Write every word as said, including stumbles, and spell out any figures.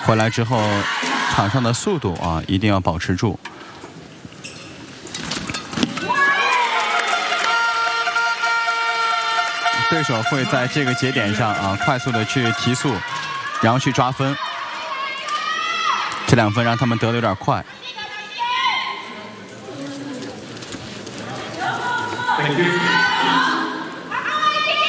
回来之后，场上的速度啊一定要保持住。对手会在这个节点上啊快速的去提速，然后去抓分。这两分让他们得的有点快。 Thank you.